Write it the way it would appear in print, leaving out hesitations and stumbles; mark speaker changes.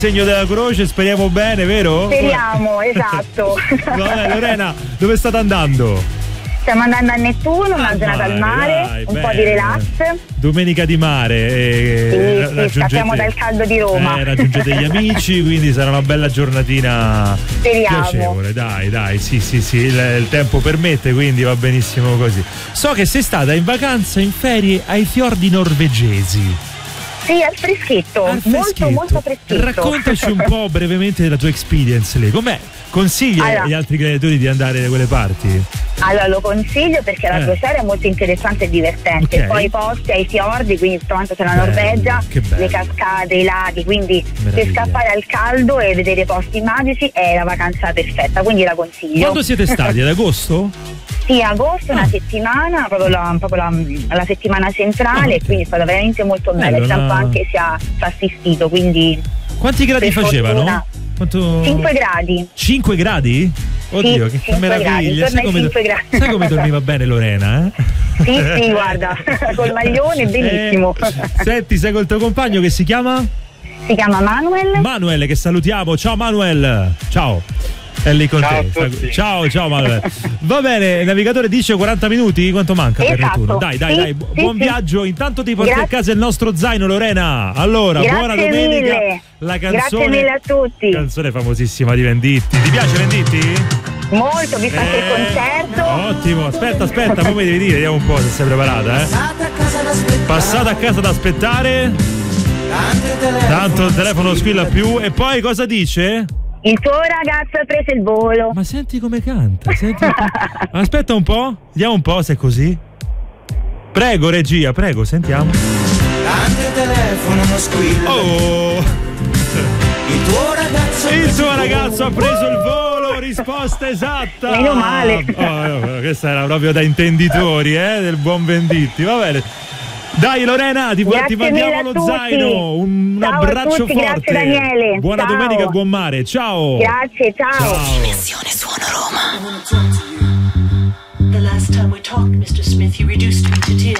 Speaker 1: segno della croce, speriamo bene, vero?
Speaker 2: Speriamo, esatto.
Speaker 1: Vabbè, Lorena, dove state andando?
Speaker 2: Stiamo andando a Nettuno, una giornata al mare,
Speaker 1: dai,
Speaker 2: un
Speaker 1: bene.
Speaker 2: po' di relax.
Speaker 1: Domenica di mare.
Speaker 2: Sì, scappiamo dal caldo di Roma.
Speaker 1: Raggiungete gli amici, quindi sarà una bella giornatina.
Speaker 2: Speriamo.
Speaker 1: Piacevole, dai, sì, il tempo permette, quindi va benissimo così. So che sei stata in vacanza, in ferie ai fiordi norvegesi.
Speaker 2: Sì, al freschetto, molto freschetto.
Speaker 1: Raccontaci un po' brevemente della tua experience lì. Com'è? Consigli agli altri gladiatori di andare da quelle parti?
Speaker 2: Allora lo consiglio perché la crociera è molto interessante e divertente.
Speaker 1: Okay.
Speaker 2: Poi i posti ai fiordi, quindi tutto quanto c'è la Norvegia, le cascate, i laghi, quindi per scappare al caldo e vedere posti magici è la vacanza perfetta, quindi la consiglio.
Speaker 1: Quando siete stati? Ad agosto?
Speaker 2: Sì, agosto, una settimana, proprio la settimana centrale, quindi è stata veramente molto bella, il tempo anche si è assistito, quindi...
Speaker 1: Quanti gradi facevano?
Speaker 2: 5 gradi.
Speaker 1: 5 gradi? Oddio,
Speaker 2: sì,
Speaker 1: che meraviglia! Sai come dormiva bene Lorena?
Speaker 2: Sì, guarda, col maglione, bellissimo.
Speaker 1: Senti, sei col tuo compagno che si chiama?
Speaker 2: Si chiama Manuel.
Speaker 1: Manuel, che salutiamo. Ciao Manuel. Ciao. È lì con te. Ciao Manuel. Va bene, il navigatore dice 40 minuti? Quanto manca per Nettuno? Dai, buon viaggio. Intanto ti porti a casa il nostro zaino, Lorena. Allora, buona domenica.
Speaker 2: Mille.
Speaker 1: La canzone,
Speaker 2: grazie mille a tutti.
Speaker 1: Canzone famosissima di Venditti. Ti piace Venditti?
Speaker 2: Molto, vi faccio il concerto.
Speaker 1: Ottimo, aspetta, poi mi devi dire, vediamo un po' se sei preparata, Passata a casa ad aspettare. Tanto il telefono squilla più. E poi cosa dice?
Speaker 2: Il tuo ragazzo ha preso il volo.
Speaker 1: Ma senti come canta, Aspetta un po', vediamo un po' se è così. Prego regia, sentiamo.
Speaker 3: Tanto il telefono non squilla.
Speaker 1: Oh!
Speaker 3: Il tuo
Speaker 1: ragazzo ha preso il volo, risposta esatta.
Speaker 2: Meno male.
Speaker 1: Questa era proprio da intenditori, del buon Venditti, va bene. Dai Lorena, ti mandiamo lo zaino. Un abbraccio forte.
Speaker 2: Grazie Daniele.
Speaker 1: Buona domenica e buon mare. Ciao.
Speaker 2: Grazie, ciao.
Speaker 4: Dimensione Suono Roma. The last time we talked, Mr. Smith, you reduced me to tears.